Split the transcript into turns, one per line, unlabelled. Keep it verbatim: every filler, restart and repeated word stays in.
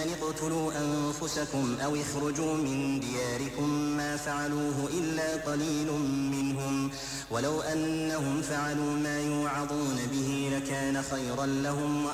أن اقتلوا أنفسكم أو اخرجوا من دياركم ما فعلوه إلا قليل منهم ولو أنهم فعلوا ما يوعظون به لكان خيرا لهم